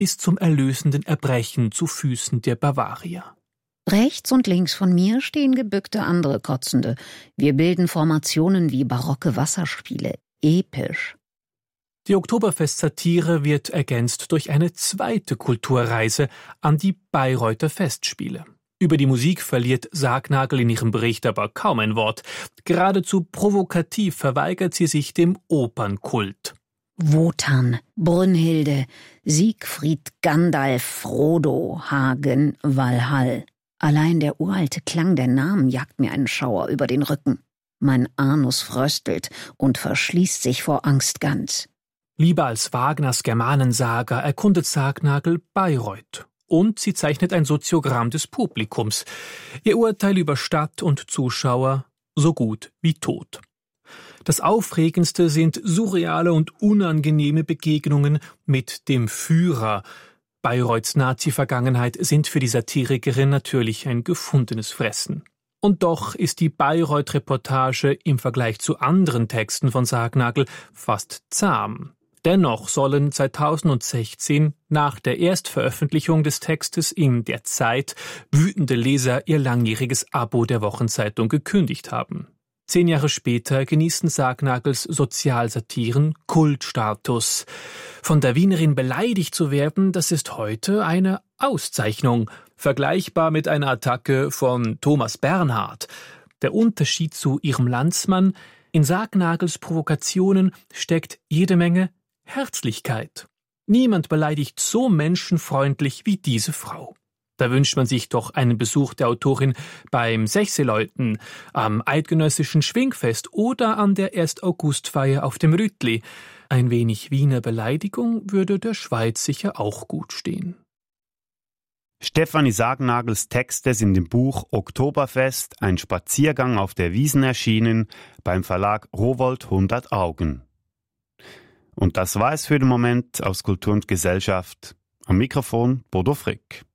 bis zum erlösenden Erbrechen zu Füßen der Bavaria. Rechts und links von mir stehen gebückte andere Kotzende. Wir bilden Formationen wie barocke Wasserspiele. Episch. Die Oktoberfest-Satire wird ergänzt durch eine zweite Kulturreise an die Bayreuther Festspiele. Über die Musik verliert Sargnagel in ihrem Bericht aber kaum ein Wort. Geradezu provokativ verweigert sie sich dem Opernkult. Wotan, Brünnhilde, Siegfried, Gandalf, Frodo, Hagen, Valhall. Allein der uralte Klang der Namen jagt mir einen Schauer über den Rücken. Mein Anus fröstelt und verschließt sich vor Angst ganz. Lieber als Wagners Germanensaga erkundet Sargnagel Bayreuth. Und sie zeichnet ein Soziogramm des Publikums. Ihr Urteil über Stadt und Zuschauer: so gut wie tot. Das Aufregendste sind surreale und unangenehme Begegnungen mit dem Führer. Bayreuths Nazi-Vergangenheit sind für die Satirikerin natürlich ein gefundenes Fressen. Und doch ist die Bayreuth-Reportage im Vergleich zu anderen Texten von Sargnagel fast zahm. Dennoch sollen 2016 nach der Erstveröffentlichung des Textes in der Zeit wütende Leser ihr langjähriges Abo der Wochenzeitung gekündigt haben. 10 Jahre später genießen Sargnagels Sozialsatiren Kultstatus. Von der Wienerin beleidigt zu werden, das ist heute eine Auszeichnung, vergleichbar mit einer Attacke von Thomas Bernhard. Der Unterschied zu ihrem Landsmann: in Sargnagels Provokationen steckt jede Menge Herzlichkeit. Niemand beleidigt so menschenfreundlich wie diese Frau. Da wünscht man sich doch einen Besuch der Autorin beim Sechseläuten, am eidgenössischen Schwingfest oder an der 1. Augustfeier auf dem Rütli. Ein wenig Wiener Beleidigung würde der Schweiz sicher auch gut stehen. Stefanie Sargnagels Texte sind im Buch Oktoberfest, ein Spaziergang auf der Wiesn erschienen, beim Verlag Rowohlt 100 Augen. Und das war es für den Moment aus Kultur und Gesellschaft. Am Mikrofon Bodo Frick.